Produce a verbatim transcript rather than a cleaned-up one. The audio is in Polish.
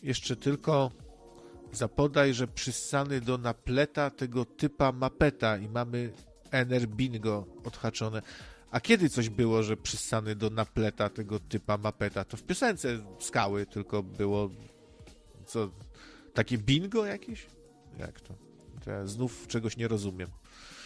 jeszcze tylko zapodaj, że przyssany do napleta tego typa mapeta i mamy Ener Bingo odhaczone. A kiedy coś było, że przyssany do napleta tego typa mapeta? To w piosence Skały tylko było co, takie bingo jakieś? Jak to? To ja znów czegoś nie rozumiem.